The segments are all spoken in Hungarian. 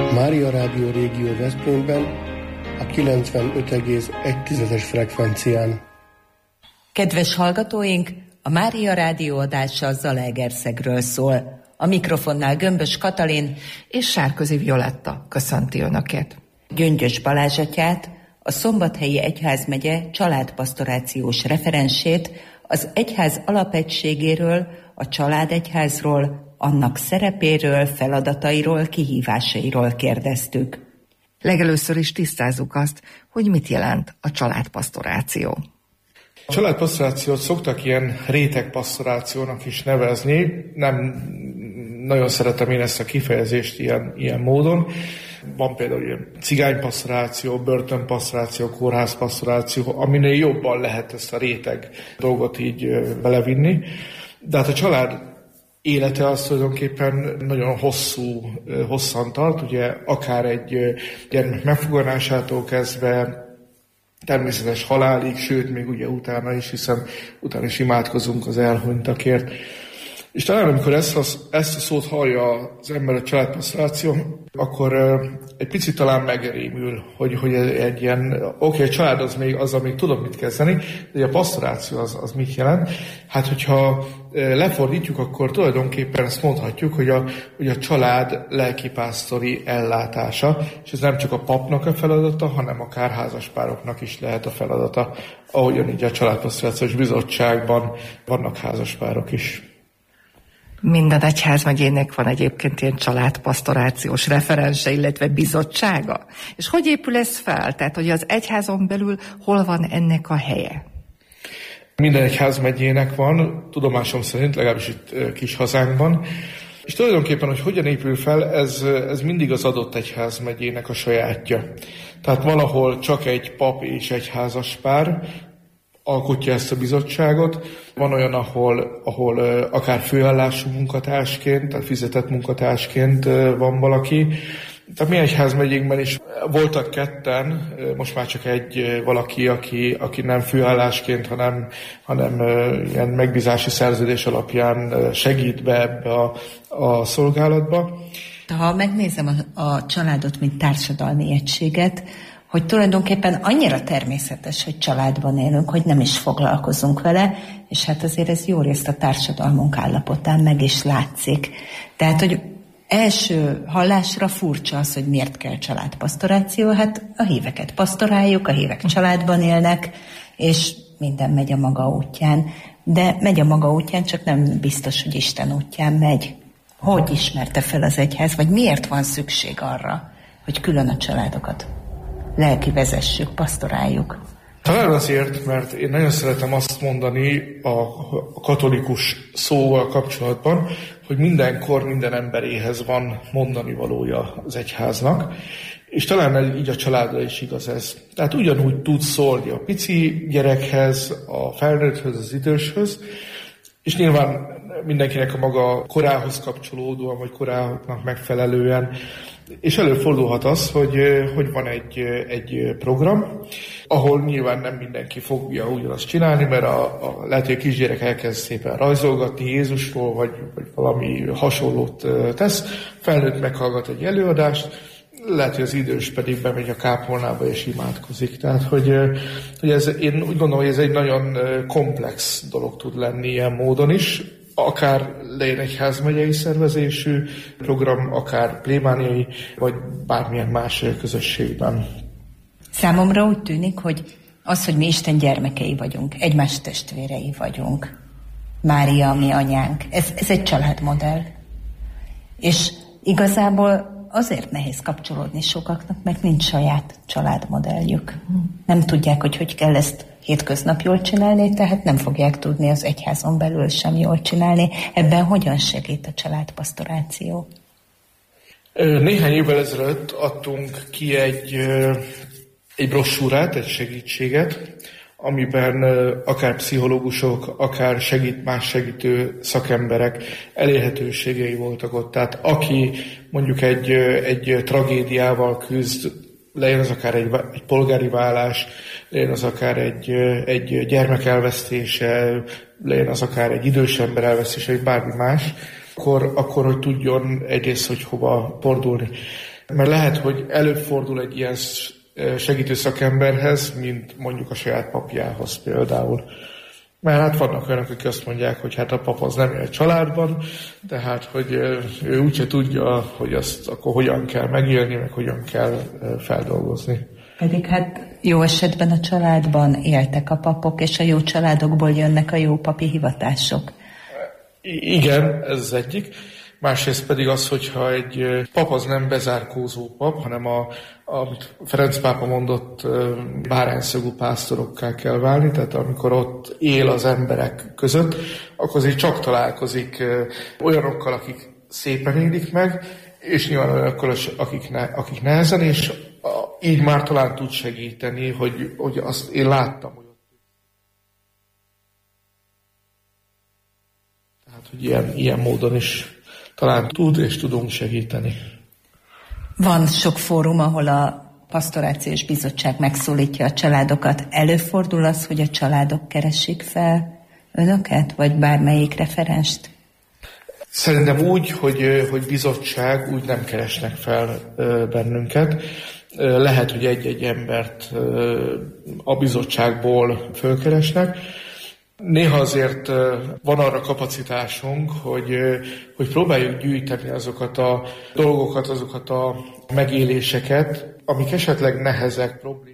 Mária Rádió Régió Veszprémben a 95,1-es frekvencián. Kedves hallgatóink, a Mária Rádió adása Zalaegerszegről szól. A mikrofonnál Gömbös Katalin és Sárközi Violetta köszönti Önöket. Gyöngyös Balázs atyát, a Szombathelyi Egyházmegye családpastorációs referensét az egyház alapegységéről, a családegyházról, annak szerepéről, feladatairól, kihívásairól kérdeztük. Legelőször is tisztázzuk azt, hogy mit jelent a családpastoráció. A családpastorációt szoktak ilyen rétegpastorációnak is nevezni. Nem nagyon szeretem én ezt a kifejezést ilyen módon. Van például ilyen cigánypastoráció, börtönpastoráció, kórházpastoráció, aminél jobban lehet ezt a réteg dolgot így belevinni. De hát a család élete az tulajdonképpen nagyon hosszan tart, ugye akár egy gyermek megfoganásától kezdve, természetes halálig, sőt, még ugye utána is, hiszen utána is imádkozunk az elhunytakért. És talán amikor ezt a szót hallja az ember a családpastoráció, akkor egy picit talán megrémül, hogy egy ilyen, oké, a család azzal még tudom mit kezdeni, de a pastoráció az mit jelent? Hát, hogyha lefordítjuk, akkor tulajdonképpen ezt mondhatjuk, hogy a család lelkipásztori ellátása, és ez nem csak a papnak a feladata, hanem akár házaspároknak is lehet a feladata, ahogyan így a családpastorációs bizottságban vannak házaspárok is. Minden egyházmegyének van egyébként ilyen családpastorációs referense, illetve bizottsága. És hogy épül ez fel? Tehát, hogy az egyházon belül hol van ennek a helye? Minden egyházmegyének van, tudomásom szerint, legalábbis itt kis hazánkban. És tulajdonképpen, hogy hogyan épül fel, ez mindig az adott egyházmegyének a sajátja. Tehát valahol csak egy pap és egy házaspár alkotja ezt a bizottságot. Van olyan, ahol akár főállású munkatársként, tehát fizetett munkatársként van valaki. Tehát mi egyházmegyénkben is voltak ketten, most már csak egy valaki, aki nem főállásként, hanem ilyen megbízási szerződés alapján segít be ebbe a szolgálatba. Ha megnézem a családot, mint társadalmi egységet, hogy tulajdonképpen annyira természetes, hogy családban élünk, hogy nem is foglalkozunk vele, és hát azért ez jó részt a társadalmunk állapotán meg is látszik. Tehát, hogy első hallásra furcsa az, hogy miért kell családpastoráció, hát a híveket pasztoráljuk, a hívek családban élnek, és minden megy a maga útján. De megy a maga útján, csak nem biztos, hogy Isten útján megy. Hogy ismerte fel az egyház, vagy miért van szükség arra, hogy külön a családokat lelki vezessük, pasztoráljuk? Talán azért, mert én nagyon szeretem azt mondani a katolikus szóval kapcsolatban, hogy mindenkor minden emberéhez van mondani valója az egyháznak, és talán így a családra is igaz ez. Tehát ugyanúgy tud szólni a pici gyerekhez, a felnőtthöz, az időshöz, és nyilván mindenkinek a maga korához kapcsolódóan, vagy korának megfelelően. És előfordulhat az, hogy van egy program, ahol nyilván nem mindenki fogja ugyanazt csinálni, mert lehet, hogy a kisgyerek elkezd szépen rajzolgatni Jézusról, vagy valami hasonlót tesz, felnőtt meghallgat egy előadást, lehet, hogy az idős pedig bemegy a kápolnába és imádkozik. Tehát, hogy én úgy gondolom, hogy ez egy nagyon komplex dolog tud lenni ilyen módon is, akár legyen egy házmegyei szervezésű program, akár plébániai, vagy bármilyen más közösségben. Számomra úgy tűnik, hogy az, hogy mi Isten gyermekei vagyunk, egymás testvérei vagyunk, Mária a mi anyánk, ez egy családmodell. És igazából azért nehéz kapcsolódni sokaknak, mert nincs saját családmodelljük. Nem tudják, hogy kell ezt hétköznap jól csinálni, tehát nem fogják tudni az egyházon belül sem jól csinálni. Ebben hogyan segít a családpastoráció? Néhány évvel ezelőtt adtunk ki egy brossúrát, egy segítséget, amiben akár pszichológusok, akár más segítő szakemberek elérhetőségei voltak ott. Tehát aki mondjuk egy tragédiával küzd, legyen az akár egy polgári válás, legyen az akár egy gyermek elvesztése, legyen az akár egy idős ember elvesztése, vagy bármi más, akkor hogy tudjon egyrészt, hogy hova fordulni. Mert lehet, hogy előfordul egy ilyen segítő szakemberhez, mint mondjuk a saját papjához például. Mert hát vannak olyanok, akik azt mondják, hogy hát a pap az nem él családban, tehát hogy ő úgyse tudja, hogy azt akkor hogyan kell megélni, meg hogyan kell feldolgozni. Pedig hát jó esetben a családban éltek a papok, és a jó családokból jönnek a jó papi hivatások. Igen, ez az egyik. Másrészt pedig az, hogyha egy pap az nem bezárkózó pap, hanem amit Ferenc pápa mondott, bárányszögú pásztorokká kell válni, tehát amikor ott él az emberek között, akkor azért csak találkozik olyanokkal, akik szépen élik meg, és nyilván olyanokkal, akik nehezen, és így már talán tud segíteni, hogy azt én láttam, hogy tehát, hogy ilyen módon is talán tud és tudunk segíteni. Van sok fórum, ahol a Pastorációs Bizottság megszólítja a családokat. Előfordul az, hogy a családok keresik fel önöket, vagy bármelyik referenst? Szerintem úgy, hogy bizottság, úgy nem keresnek fel bennünket. Lehet, hogy egy-egy embert a bizottságból fölkeresnek. Néha azért van arra kapacitásunk, hogy próbáljuk gyűjteni azokat a dolgokat, azokat a megéléseket, amik esetleg nehezek, problémák.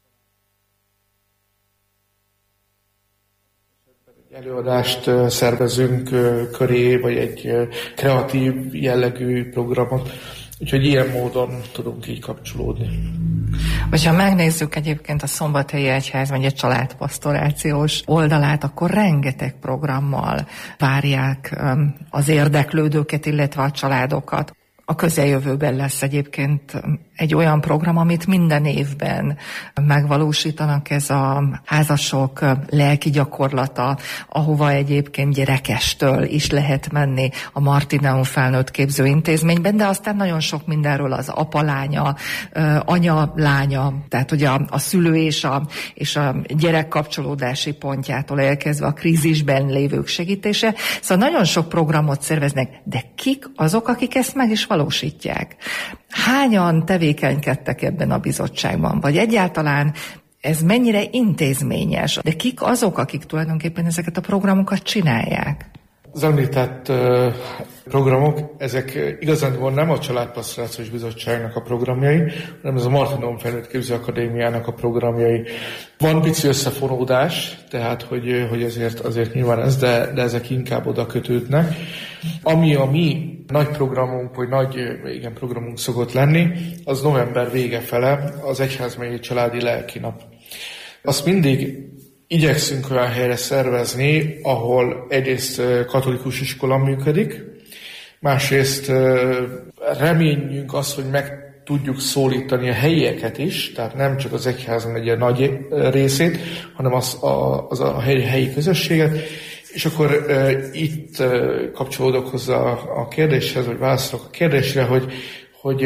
Egy előadást szervezünk köré, vagy egy kreatív jellegű programot. Úgyhogy ilyen módon tudunk így kapcsolódni. Hogyha megnézzük egyébként a Szombathelyi Egyház, vagy a családpastorációs oldalát, akkor rengeteg programmal várják az érdeklődőket, illetve a családokat. A közeljövőben lesz egyébként egy olyan program, amit minden évben megvalósítanak, ez a házasok lelki gyakorlata, ahova egyébként gyerekestől is lehet menni a Martineum felnőtt képzőintézményben, de aztán nagyon sok mindenről az apa-lánya, anya-lánya, tehát ugye a szülő és a gyerek kapcsolódási pontjától elkezdve a krízisben lévők segítése. Szóval nagyon sok programot szerveznek, de kik azok, akik ezt meg is valósítják? Hányan tevékenykedtek ebben a bizottságban? Vagy egyáltalán ez mennyire intézményes? De kik azok, akik tulajdonképpen ezeket a programokat csinálják? Az említett programok, ezek igazán nem a Családpastorációs Bizottságnak a programjai, hanem ez a Martineum Felnőtt Képzőakadémiának a programjai. Van pici összefonódás, tehát hogy azért nyilván ez, de ezek inkább oda kötődnek. Ami a mi nagy programunk, vagy nagy programunk szokott lenni, az november vége fele az Egyházmegyei Családi Lelkinap. Azt mindig igyekszünk olyan helyre szervezni, ahol egyrészt katolikus iskola működik, másrészt reményünk az, hogy meg tudjuk szólítani a helyieket is, tehát nem csak az egyházmegye nagy részét, hanem az a helyi közösséget, és akkor itt kapcsolódok hozzá a kérdéshez, vagy válaszolok a kérdésre, hogy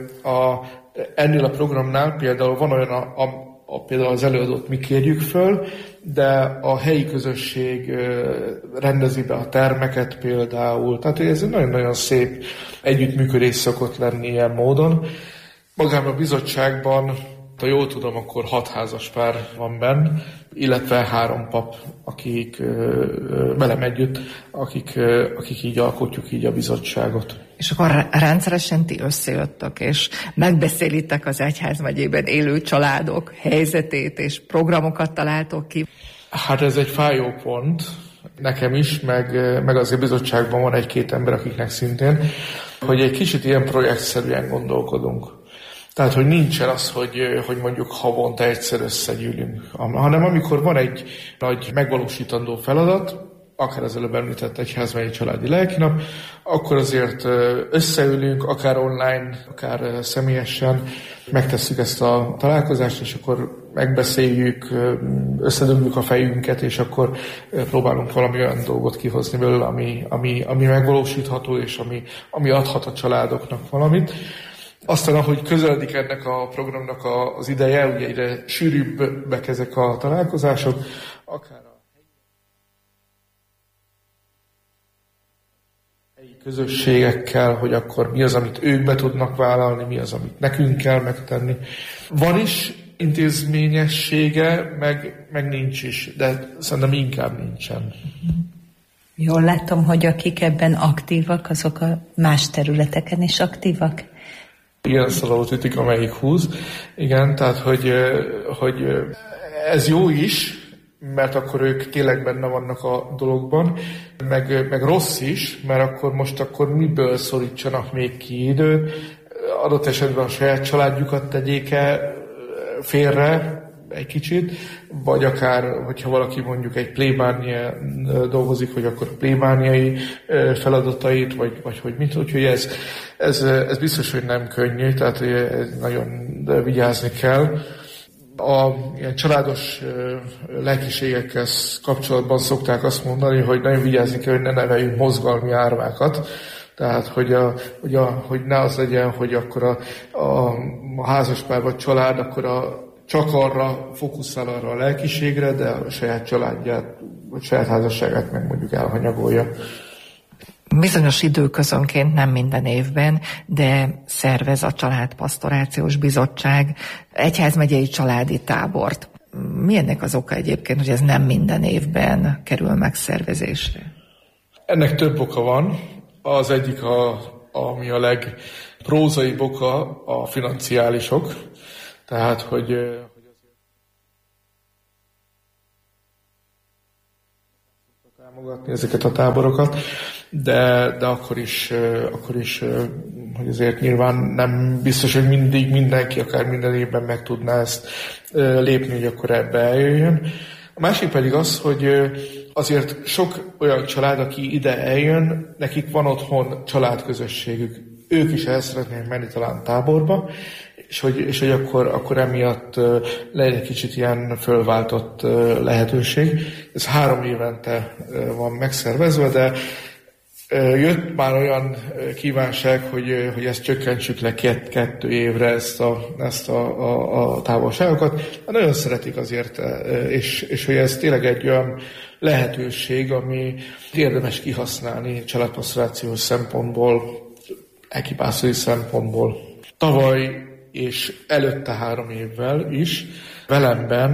ennél a programnál például van olyan, például az előadót mi kérjük föl, de a helyi közösség rendezi be a termeket például. Tehát ez egy nagyon-nagyon szép együttműködés szokott lenni ilyen módon. Magában a bizottságban, ha jól tudom, akkor 6 házaspár van benn, illetve 3 pap, akik velem együtt, akik így alkotjuk így a bizottságot. És akkor rendszeresen ti összejöttök, és megbeszélitek az egyházmegyében élő családok helyzetét, és programokat találtok ki? Hát ez egy fájó pont nekem is, meg az bizottságban van 1-2 ember, akiknek szintén, hogy egy kicsit ilyen projektszerűen gondolkodunk. Tehát, hogy nincsen az, hogy mondjuk havonta egyszer összegyűlünk, hanem amikor van egy nagy megvalósítandó feladat, akár az előbb említett Egyházmegyi Családi Lelkinap, akkor azért összeülünk, akár online, akár személyesen, megtesszük ezt a találkozást, és akkor megbeszéljük, összedögljük a fejünket, és akkor próbálunk valami olyan dolgot kihozni belőle, ami megvalósítható, és ami adhat a családoknak valamit. Aztán, ahogy közeledik ennek a programnak az ideje, ugye egyre sűrűbbek ezek a találkozások, akár a helyi közösségekkel, hogy akkor mi az, amit ők be tudnak vállalni, mi az, amit nekünk kell megtenni. Van is intézményessége, meg nincs is, de szerintem inkább nincsen. Jól látom, hogy akik ebben aktívak, azok a más területeken is aktívak? Ilyen szalagot ütik, amelyik húz. Igen, tehát, hogy ez jó is, mert akkor ők tényleg benne vannak a dologban, meg rossz is, mert akkor miből szorítsanak még ki időt, adott esetben a saját családjukat tegyék-e félre egy kicsit, vagy akár, hogyha valaki mondjuk egy plébánia dolgozik, hogy akkor plébániai feladatait, vagy hogy mit, úgyhogy ez biztos, hogy nem könnyű, tehát nagyon vigyázni kell. Ilyen családos lelkiségekkel kapcsolatban szokták azt mondani, hogy nagyon vigyázni kell, hogy ne neveljünk mozgalmi árvákat. Tehát, hogy ne az legyen, hogy akkor a házaspár vagy család akkor csak arra fókuszál arra a lelkiségre, de a saját családját, vagy saját házasságát meg mondjuk elhanyagolja. Bizonyos időközönként, nem minden évben, de szervez a Családpastorációs Bizottság egyházmegyei családi tábort. Mi ennek az oka egyébként, hogy ez nem minden évben kerül megszervezésre? Ennek több oka van. Az egyik, ami a legprózaibb oka, a financiálisok. Tehát, hogy támogatni ezeket a táborokat, de akkor is, hogy azért nyilván nem biztos, hogy mindig mindenki, akár minden évben meg tudná ezt lépni, hogy akkor ebbe eljöjjön. A másik pedig az, hogy azért sok olyan család, aki ide eljön, nekik van otthon családközösségük. Ők is el szeretnének menni talán táborba, és hogy akkor emiatt legyen egy kicsit ilyen fölváltott lehetőség. Ez 3 évente van megszervezve, de jött már olyan kívánság, hogy ezt csökkentsük le 2 évre ezt a távolságokat. Nagyon szeretik azért, és hogy ez tényleg egy olyan lehetőség, ami érdemes kihasználni családpastorációs szempontból, ekipászói szempontból. Tavaly és előtte 3 évvel is Velemben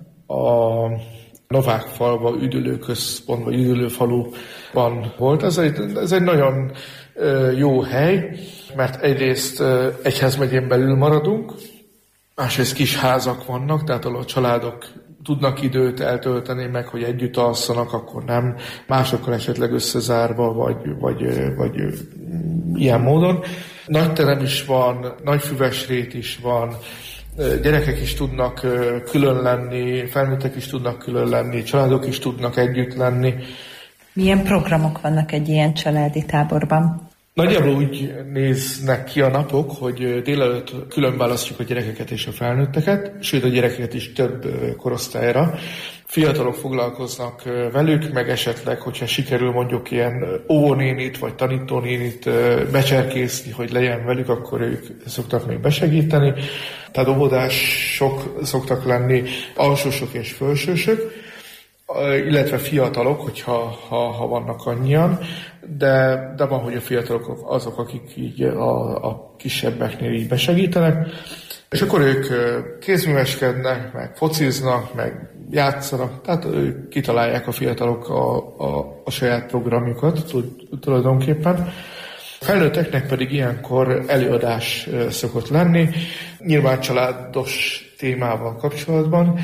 a Novákfalva üdülőközpontban, üdülőfaluban volt. Ez egy nagyon jó hely, mert egyrészt egyházmegyén belül maradunk, másrészt kis házak vannak, tehát ahol a családok tudnak időt eltölteni, meg hogy együtt alszanak, akkor nem, másokkal esetleg összezárva, vagy ilyen módon. Nagy terem is van, nagy füvesrét is van, gyerekek is tudnak külön lenni, felnőttek is tudnak külön lenni, családok is tudnak együtt lenni. Milyen programok vannak egy ilyen családi táborban? Nagyjából úgy néznek ki a napok, hogy délelőtt külön választjuk a gyerekeket és a felnőtteket, sőt a gyerekeket is több korosztályra. Fiatalok foglalkoznak velük, meg esetleg, hogyha sikerül mondjuk ilyen óvónénit vagy tanítónénit becserkészni, hogy legyen velük, akkor ők szoktak még besegíteni. Tehát óvodások szoktak lenni, alsósok és felsősök, illetve fiatalok, hogyha vannak annyian, de van, hogy a fiatalok azok, akik így a kisebbeknél így besegítenek, és akkor ők kézműveskednek, meg fociznak, meg játszanak, tehát ők kitalálják a fiatalok a saját programjukat tulajdonképpen. Felnőtteknek pedig ilyenkor előadás szokott lenni, nyilván családos témával kapcsolatban.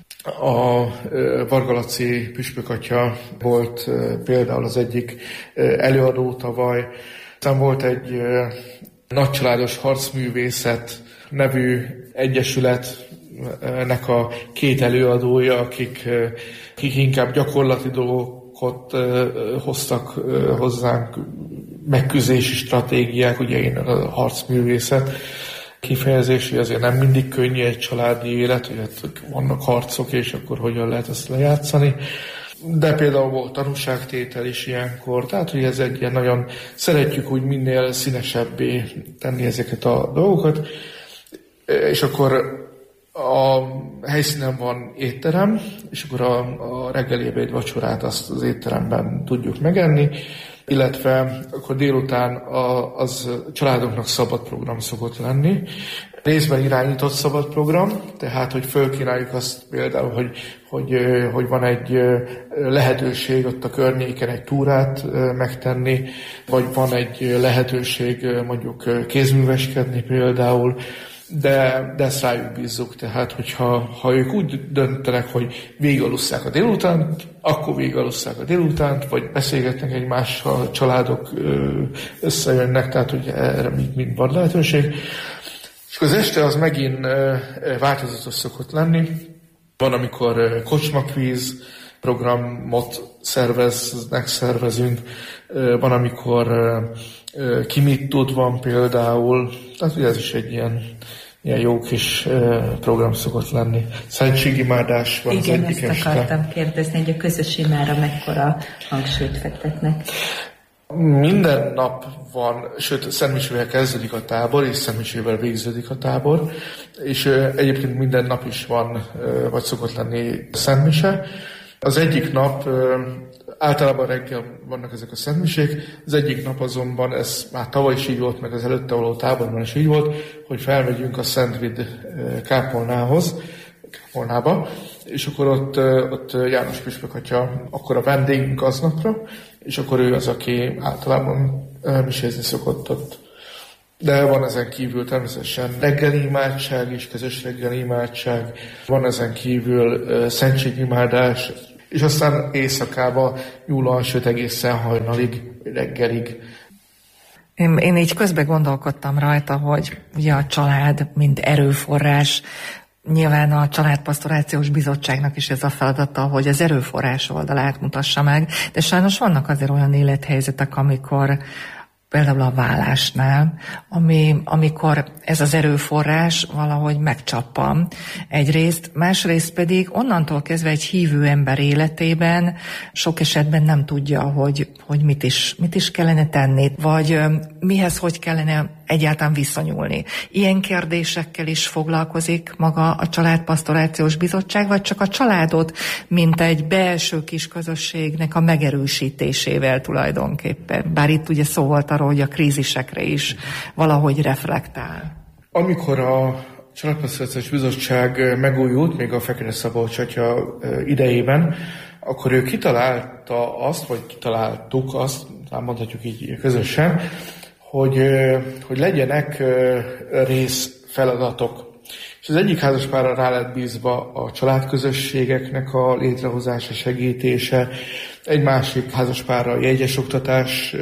A Varga Laci püspökatya volt például az egyik előadó tavaly. Aztán volt egy nagycsaládos harcművészet nevű egyesületnek a 2 előadója, akik inkább gyakorlati dolgokat hoztak hozzánk, megküzdési stratégiák, ugye én a harcművészet kifejezés, hogy azért nem mindig könnyű egy családi élet, hogy vannak harcok, és akkor hogyan lehet ezt lejátszani. De például volt tanúságtétel is ilyenkor, tehát hogy ez egy ilyen nagyon, szeretjük úgy minél színesebbé tenni ezeket a dolgokat, és akkor a helyszínen van étterem, és akkor a reggeli ebéd vacsorát azt az étteremben tudjuk megenni, illetve akkor délután az családoknak szabad program szokott lenni. Részben irányított szabad program, tehát hogy fölkínáljuk azt például, hogy van egy lehetőség ott a környéken egy túrát megtenni, vagy van egy lehetőség mondjuk kézműveskedni például, de ezt rájuk bízzuk, tehát hogyha ők úgy döntenek, hogy végigalusszák a délutánt, akkor végigalusszák a délutánt, vagy beszélgetnek egymással, családok összejönnek, tehát hogy erre mind van lehetőség. És az este az megint változatos szokott lenni. Van, amikor kocsmakvíz programot szervezünk, van, amikor ki mit tud van például, tehát ez is egy ilyen jó kis program szokott lenni. Szentségimádás van. Igen, az egyik ezt akartam kérdezni, hogy a közös imára mekkora hangsúlyt fektetnek. Minden nap van, sőt, szentmisével kezdődik a tábor, és szentmisével végződik a tábor, és egyébként minden nap is van, vagy szokott lenni szentmise. Az egyik nap, általában reggel vannak ezek a szentmisék, az egyik nap azonban, ez már tavaly is így volt, meg az előtte való táborban is így volt, hogy felmegyünk a Szentvid kápolnába, és akkor ott János püspök atya akkor a vendégünk aznapra, és akkor ő az, aki általában misézni szokott ott. De van ezen kívül természetesen reggeli imádság is, közös reggeli imádság, van ezen kívül szentségimádás, és aztán éjszakába nyúlóan, sőt egészen hajnalig, reggelig. Én így közben gondolkodtam rajta, hogy ugye a család, mint erőforrás, nyilván a Családpastorációs Bizottságnak is ez a feladata, hogy az erőforrás oldalát mutassa meg, de sajnos vannak azért olyan élethelyzetek, amikor például a vállásnál, amikor ez az erőforrás valahogy megcsappan egyrészt, másrészt pedig onnantól kezdve egy hívő ember életében sok esetben nem tudja, hogy mit is kellene tenni, vagy mihez hogy kellene egyáltalán viszonyulni. Ilyen kérdésekkel is foglalkozik maga a Családpastorációs Bizottság, vagy csak a családot, mint egy belső kis közösségnek a megerősítésével tulajdonképpen. Bár itt ugye szó volt arról, hogy a krízisekre is valahogy reflektál. Amikor a Családpastorációs Bizottság megújult, még a Fekete Szabolcs atya idejében, akkor ő kitalálta azt, vagy kitaláltuk azt, mondhatjuk így közösen, hogy legyenek részfeladatok. És az egyik házaspárra rá lett bízva a családközösségeknek a létrehozása, segítése, egy másik házaspárra a jegyes oktatás,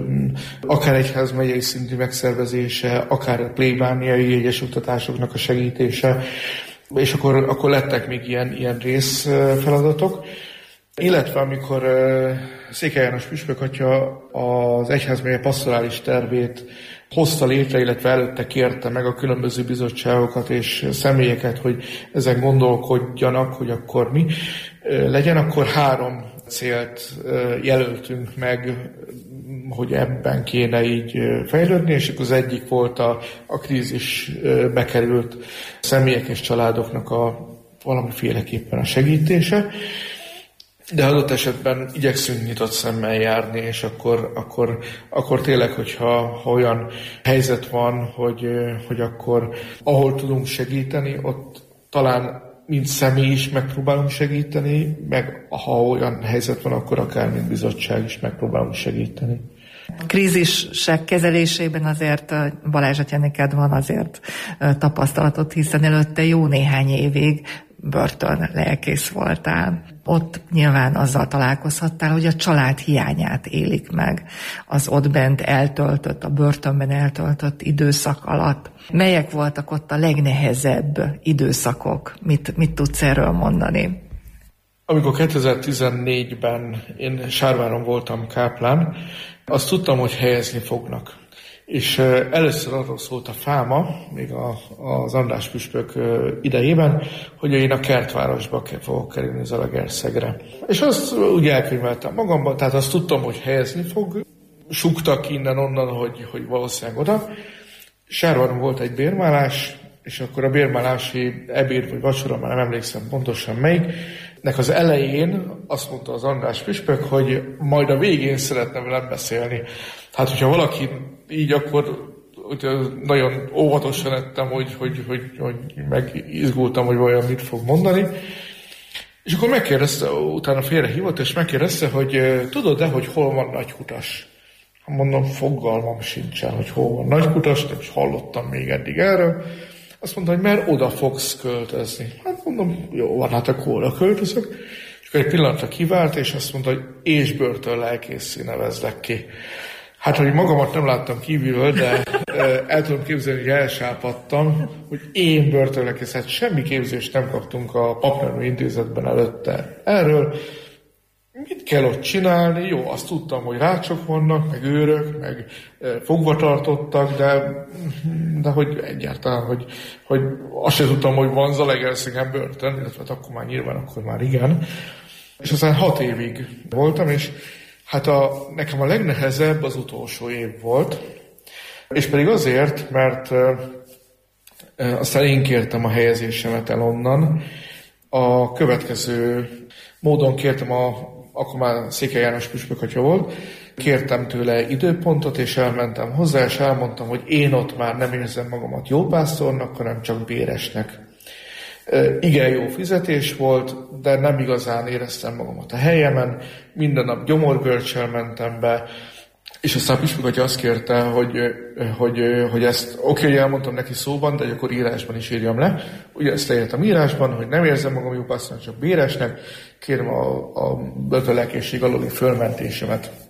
akár egyházmegyei szintű megszervezése, akár a plébániai jegyes oktatásoknak a segítése, és akkor lettek még ilyen részfeladatok. Illetve amikor Székely János püspök atya az egyházmegye pastorális tervét hozta létre, illetve előtte kérte meg a különböző bizottságokat és személyeket, hogy ezen gondolkodjanak, hogy akkor mi legyen, akkor 3 célt jelöltünk meg, hogy ebben kéne így fejlődni, és akkor az egyik volt a krízis bekerült személyek és családoknak valamiféleképpen a segítése. De adott esetben igyekszünk nyitott szemmel járni, és akkor tényleg, hogyha olyan helyzet van, hogy akkor ahol tudunk segíteni, ott talán mint személy is megpróbálunk segíteni, meg ha olyan helyzet van, akkor akár mint bizottság is megpróbálunk segíteni. Krízisek kezelésében azért Balázs atya, neked van azért tapasztalatot, hiszen előtte jó néhány évig börtön lelkész voltál. Ott nyilván azzal találkozhattál, hogy a család hiányát élik meg az ott bent eltöltött, a börtönben eltöltött időszak alatt. Melyek voltak ott a legnehezebb időszakok? Mit tudsz erről mondani? Amikor 2014-ben én Sárváron voltam káplán, azt tudtam, hogy helyezni fognak. És először arról szólt a fáma, még az András püspök idejében, hogy én a Kertvárosba fogok kerülni Zalaegerszegre. És azt úgy elkönyveltem magamban, tehát azt tudtam, hogy helyezni fog. Suktak innen-onnan, hogy valószínűleg oda. Sárváron volt egy bérmálás, és akkor a bérmálási ebéd vagy vacsora, már nem emlékszem pontosan melyik, nek az elején azt mondta az András püspök, hogy majd a végén szeretne velem beszélni. Hát, hogyha valaki így, akkor nagyon óvatosan ettem, hogy megizgultam, hogy vajon mit fog mondani. És akkor megkérdezte, utána félrehívott, és megkérdezte, hogy tudod-e, hogy hol van Nagykutas? Mondom, fogalmam sincsen, hogy hol van Nagykutas, nem is hallottam még eddig erről. Azt mondta, hogy mert oda fogsz költözni. Hát mondom, jó van, hát akkor oda költözök. És akkor egy pillanatra kivált, és azt mondta, hogy és börtön lelkészé nevezlek ki. Hát, hogy magamat nem láttam kívülről, de el tudom képzelni, hogy elsápadtam, hogy én börtönlelkész, hát semmi képzést nem kaptunk a Papnevelő Intézetben előtte erről. Mit kell ott csinálni? Jó, azt tudtam, hogy rácsok vannak, meg őrök, meg fogvatartottak, de hogy egyáltalán, hogy azt sem tudtam, hogy van Zalaegerszegen börtön, illetve akkor már nyilván, akkor már igen. És aztán 6 évig voltam, és hát nekem a legnehezebb az utolsó év volt, és pedig azért, mert aztán én kértem a helyezésemet el onnan. A következő módon kértem akkor már Székely János püspök atya volt, kértem tőle időpontot, és elmentem hozzá, és elmondtam, hogy én ott már nem érzem magamat jó pásztornak, hanem csak béresnek. Igen, jó fizetés volt, de nem igazán éreztem magamat a helyemen, minden nap gyomorgörcsel mentem be, és aztán a püspök atya azt kérte, hogy ezt hogy elmondtam neki szóban, de akkor írásban is írjam le. Ugye ezt leírtam írásban, hogy nem érzem magam jó pásztornak, csak béresnek, kérem a börtönlelkészség aluli fölmentésemet.